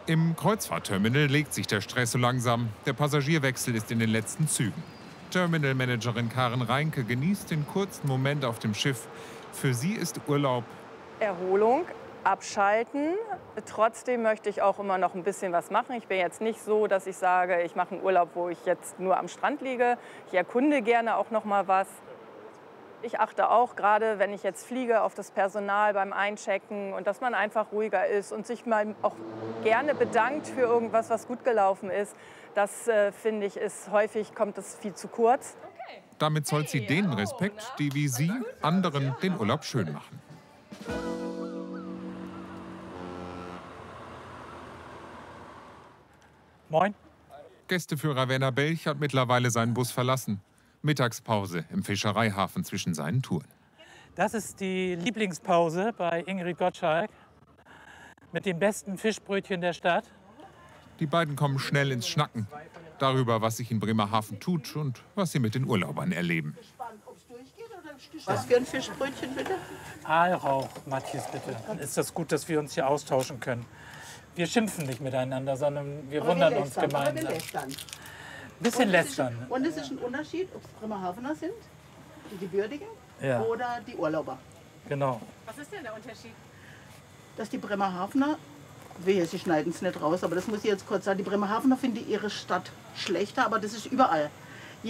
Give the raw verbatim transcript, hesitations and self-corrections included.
Im Kreuzfahrtterminal legt sich der Stress so langsam. Der Passagierwechsel ist in den letzten Zügen. Terminalmanagerin Karen Reinke genießt den kurzen Moment auf dem Schiff. Für sie ist Urlaub Erholung, abschalten. Trotzdem möchte ich auch immer noch ein bisschen was machen. Ich bin jetzt nicht so, dass ich sage, ich mache einen Urlaub, wo ich jetzt nur am Strand liege. Ich erkunde gerne auch noch mal was. Ich achte auch, gerade wenn ich jetzt fliege, auf das Personal beim Einchecken und dass man einfach ruhiger ist und sich mal auch gerne bedankt für irgendwas, was gut gelaufen ist. Das, äh, finde ich, ist häufig, kommt das viel zu kurz. Damit zollt sie denen Respekt, die wie sie anderen den Urlaub schön machen. Moin. Gästeführer Werner Belch hat mittlerweile seinen Bus verlassen. Mittagspause im Fischereihafen zwischen seinen Touren. Das ist die Lieblingspause bei Ingrid Gottschalk mit dem besten Fischbrötchen der Stadt. Die beiden kommen schnell ins Schnacken darüber, was sich in Bremerhaven tut und was sie mit den Urlaubern erleben. Was für ein Fischbrötchen bitte? Aalrauch, Matthias, bitte. Dann ist das gut, dass wir uns hier austauschen können. Wir schimpfen nicht miteinander, sondern wir Aber wundern wir uns lästern, aber wir gemeinsam. lästern. Bisschen Und es ist lästern. ein- Und es ist ein Unterschied, ob es Bremerhavener sind, die Gebürtigen, Ja. oder die Urlauber. Genau. Was ist denn der Unterschied? Dass die Bremerhavener, wehe, sie schneiden es nicht raus, aber das muss ich jetzt kurz sagen, die Bremerhavener finden ihre Stadt schlechter, aber das ist überall.